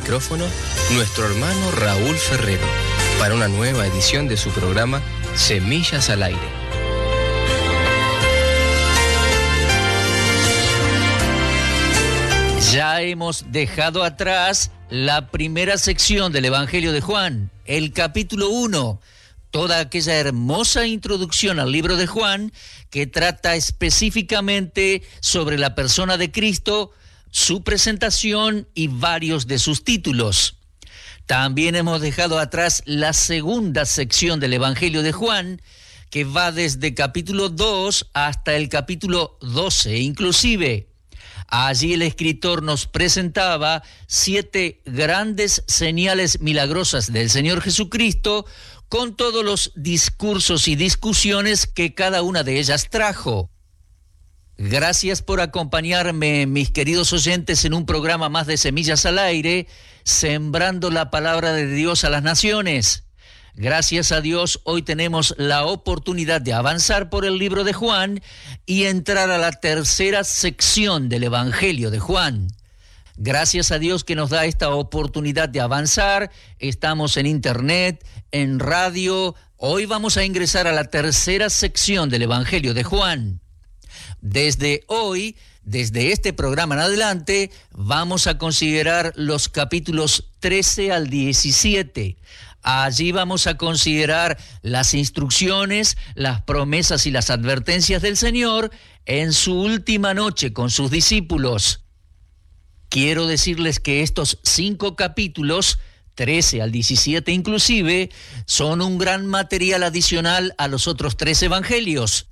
micrófono nuestro hermano Raúl Ferrero para una nueva edición de su programa Semillas al Aire. Ya hemos dejado atrás la primera sección del Evangelio de Juan, el capítulo 1, toda aquella hermosa introducción al libro de Juan que trata específicamente sobre la persona de Cristo, su presentación y varios de sus títulos. También hemos dejado atrás la segunda sección del Evangelio de Juan, que va desde capítulo 2 hasta el capítulo 12 inclusive. Allí el escritor nos presentaba 7 grandes señales milagrosas del Señor Jesucristo, con todos los discursos y discusiones que cada una de ellas trajo. Gracias por acompañarme, mis queridos oyentes, en un programa más de Semillas al Aire, sembrando la palabra de Dios a las naciones. Gracias a Dios, hoy tenemos la oportunidad de avanzar por el libro de Juan y entrar a la tercera sección del Evangelio de Juan. Gracias a Dios que nos da esta oportunidad de avanzar. Estamos en internet, en radio. Hoy vamos a ingresar a la tercera sección del Evangelio de Juan. Desde hoy, desde este programa en adelante, vamos a considerar los capítulos 13 al 17. Allí vamos a considerar las instrucciones, las promesas y las advertencias del Señor en su última noche con sus discípulos. Quiero decirles que estos 5 capítulos, 13 al 17 inclusive, son un gran material adicional a los otros 3 evangelios.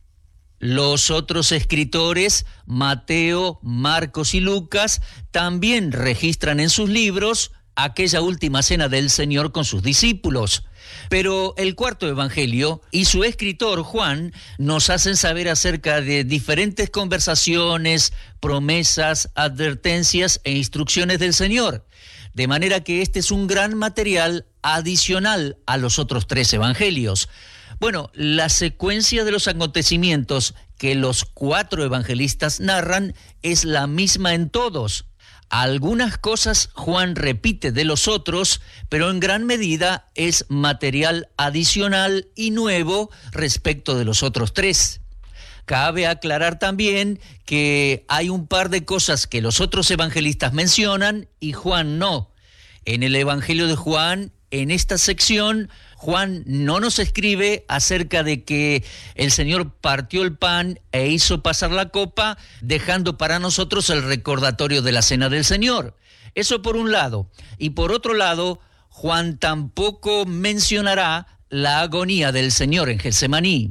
Los otros escritores, Mateo, Marcos y Lucas, también registran en sus libros aquella última cena del Señor con sus discípulos. Pero el cuarto evangelio y su escritor, Juan, nos hacen saber acerca de diferentes conversaciones, promesas, advertencias e instrucciones del Señor. De manera que este es un gran material adicional a los otros 3 evangelios. Bueno, la secuencia de los acontecimientos que los 4 evangelistas narran es la misma en todos. Algunas cosas Juan repite de los otros, pero en gran medida es material adicional y nuevo respecto de los otros 3. Cabe aclarar también que hay un par de cosas que los otros evangelistas mencionan y Juan no. En el Evangelio de Juan, en esta sección, Juan no nos escribe acerca de que el Señor partió el pan e hizo pasar la copa, dejando para nosotros el recordatorio de la cena del Señor. Eso por un lado. Y por otro lado, Juan tampoco mencionará la agonía del Señor en Getsemaní.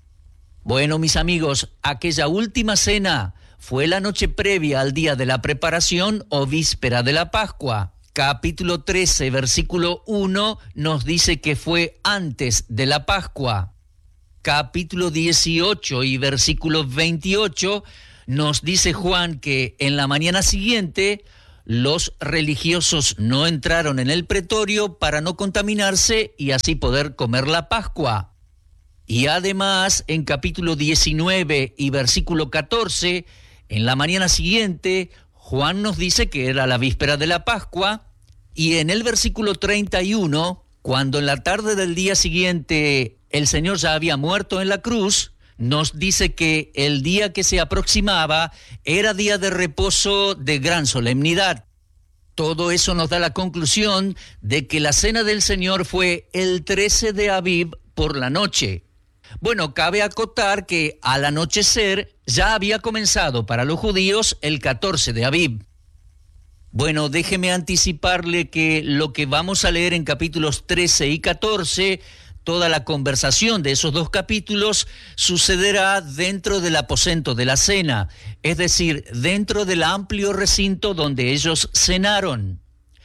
Bueno, mis amigos, aquella última cena fue la noche previa al día de la preparación o víspera de la Pascua. Capítulo 13, versículo 1, nos dice que fue antes de la Pascua. Capítulo 18 y versículo 28, nos dice Juan que en la mañana siguiente los religiosos no entraron en el pretorio para no contaminarse y así poder comer la Pascua. Y además, en capítulo 19 y versículo 14, en la mañana siguiente, Juan nos dice que era la víspera de la Pascua, y en el versículo 31, cuando en la tarde del día siguiente el Señor ya había muerto en la cruz, nos dice que el día que se aproximaba era día de reposo de gran solemnidad. Todo eso nos da la conclusión de que la cena del Señor fue el 13 de Abib por la noche. Bueno, cabe acotar que al anochecer ya había comenzado para los judíos el 14 de Abib. Bueno, déjeme anticiparle que lo que vamos a leer en capítulos 13 y 14, toda la conversación de esos 2 capítulos sucederá dentro del aposento de la cena, es decir, dentro del amplio recinto donde ellos cenaron.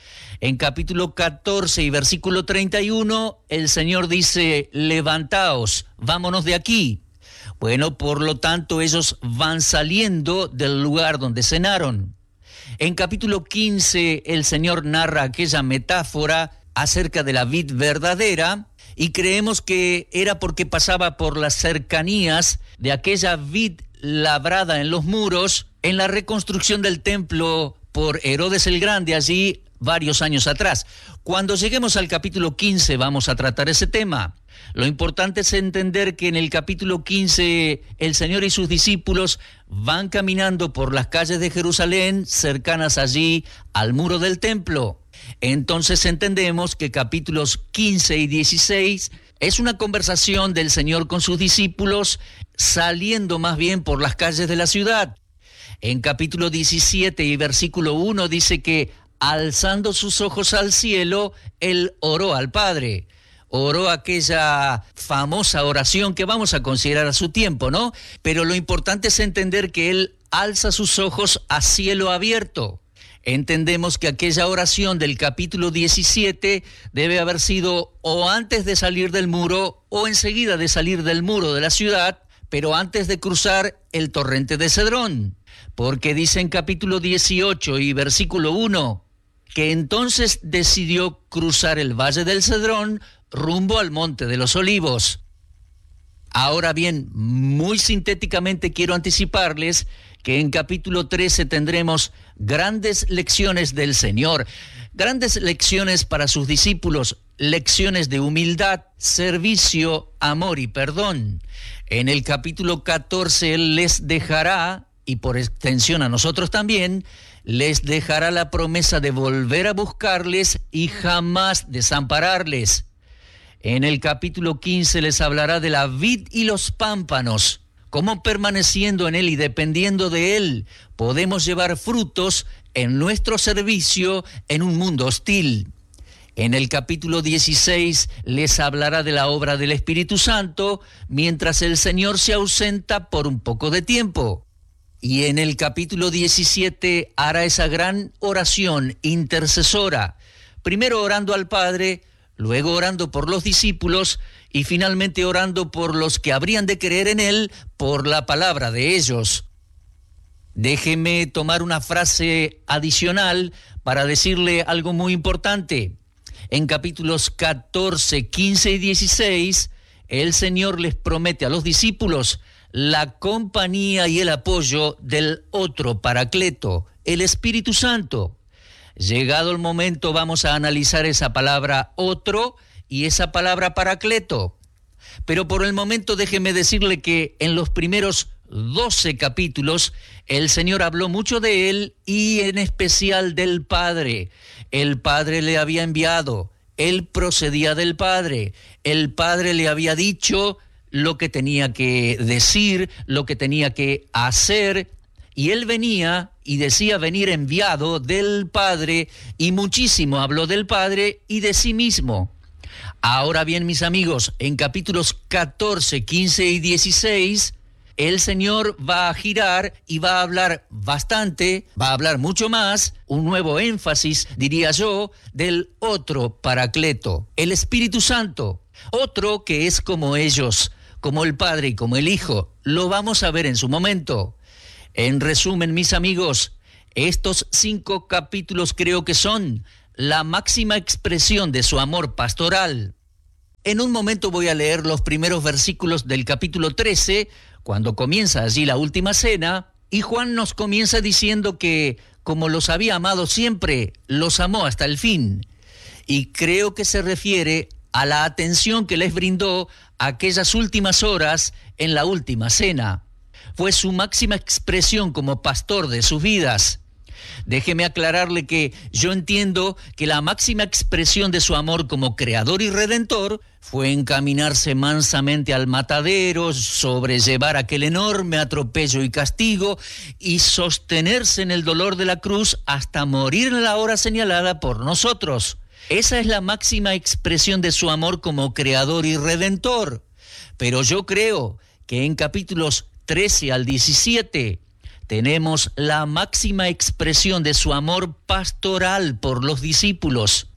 En capítulo 14 y versículo 31, el Señor dice, levantaos, vámonos de aquí. Bueno, por lo tanto, ellos van saliendo del lugar donde cenaron. En capítulo 15, el Señor narra aquella metáfora acerca de la vid verdadera y creemos que era porque pasaba por las cercanías de aquella vid labrada en los muros en la reconstrucción del templo por Herodes el Grande allí varios años atrás. Cuando lleguemos al capítulo 15 vamos a tratar ese tema. Lo importante es entender que en el capítulo 15 el Señor y sus discípulos van caminando por las calles de Jerusalén, cercanas allí al muro del templo. Entonces entendemos que capítulos 15 y 16 es una conversación del Señor con sus discípulos, saliendo más bien por las calles de la ciudad. En capítulo 17 y versículo 1 dice que, alzando sus ojos al cielo, Él oró al Padre. Oró aquella famosa oración que vamos a considerar a su tiempo, ¿no? Pero lo importante es entender que Él alza sus ojos a cielo abierto. Entendemos que aquella oración del capítulo 17 debe haber sido o antes de salir del muro o enseguida de salir del muro de la ciudad, pero antes de cruzar el torrente de Cedrón. Porque dice en capítulo 18 y versículo 1 que entonces decidió cruzar el valle del Cedrón rumbo al monte de los Olivos. Ahora bien, muy sintéticamente quiero anticiparles que en capítulo 13 tendremos grandes lecciones del Señor, grandes lecciones para sus discípulos, lecciones de humildad, servicio, amor y perdón. En el capítulo 14 Él les dejará, y por extensión a nosotros también, les dejará la promesa de volver a buscarles y jamás desampararles. En el capítulo 15 les hablará de la vid y los pámpanos, cómo permaneciendo en Él y dependiendo de Él, podemos llevar frutos en nuestro servicio en un mundo hostil. En el capítulo 16 les hablará de la obra del Espíritu Santo, mientras el Señor se ausenta por un poco de tiempo. Y en el capítulo 17 hará esa gran oración intercesora, primero orando al Padre, luego orando por los discípulos y finalmente orando por los que habrían de creer en Él por la palabra de ellos. Déjeme tomar una frase adicional para decirle algo muy importante. En capítulos 14, 15 y 16, el Señor les promete a los discípulos la compañía y el apoyo del otro Paracleto, el Espíritu Santo. Llegado el momento vamos a analizar esa palabra otro y esa palabra Paracleto. Pero por el momento déjeme decirle que en los primeros 12 capítulos el Señor habló mucho de Él y en especial del Padre. El Padre le había enviado, Él procedía del Padre, el Padre le había dicho lo que tenía que decir, lo que tenía que hacer, y Él venía y decía venir enviado del Padre, y muchísimo habló del Padre y de sí mismo. Ahora bien, mis amigos, en capítulos 14, 15 y 16, el Señor va a girar y va a hablar bastante, va a hablar mucho más, un nuevo énfasis, diría yo, del otro Paracleto, el Espíritu Santo, otro que es como ellos, como el Padre y como el Hijo. Lo vamos a ver en su momento. En resumen, mis amigos, estos 5 capítulos creo que son la máxima expresión de su amor pastoral. En un momento voy a leer los primeros versículos del capítulo 13, cuando comienza allí la última cena, y Juan nos comienza diciendo que, como los había amado siempre, los amó hasta el fin. Y creo que se refiere a la atención que les brindó aquellas últimas horas en la última cena. Fue su máxima expresión como pastor de sus vidas. Déjeme aclararle que yo entiendo que la máxima expresión de su amor como creador y redentor fue encaminarse mansamente al matadero, sobrellevar aquel enorme atropello y castigo y sostenerse en el dolor de la cruz hasta morir en la hora señalada por nosotros. Esa es la máxima expresión de su amor como creador y redentor. Pero yo creo que en capítulos 13 al 17 tenemos la máxima expresión de su amor pastoral por los discípulos.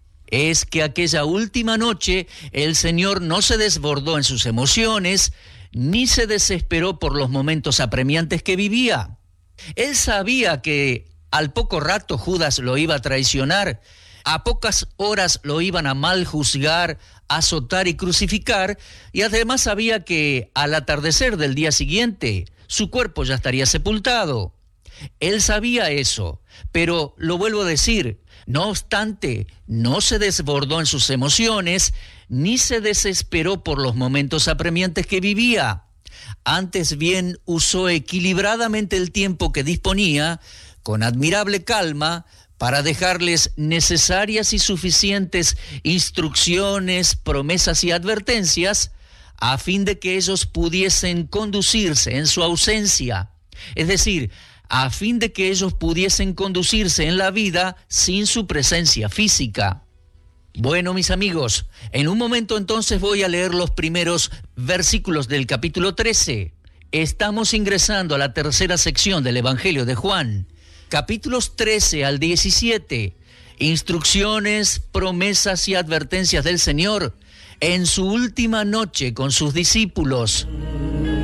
Es que aquella última noche el Señor no se desbordó en sus emociones, ni se desesperó por los momentos apremiantes que vivía. Él sabía que al poco rato Judas lo iba a traicionar, a pocas horas lo iban a mal juzgar, azotar y crucificar, y además sabía que al atardecer del día siguiente su cuerpo ya estaría sepultado. Él sabía eso, pero lo vuelvo a decir, no obstante, no se desbordó en sus emociones, ni se desesperó por los momentos apremiantes que vivía. Antes bien, usó equilibradamente el tiempo que disponía, con admirable calma, para dejarles necesarias y suficientes instrucciones, promesas y advertencias, a fin de que ellos pudiesen conducirse en su ausencia. Es decir, a fin de que ellos pudiesen conducirse en la vida sin su presencia física. Bueno, mis amigos, en un momento entonces voy a leer los primeros versículos del capítulo 13. Estamos ingresando a la tercera sección del Evangelio de Juan. Capítulos 13 al 17. Instrucciones, promesas y advertencias del Señor en su última noche con sus discípulos.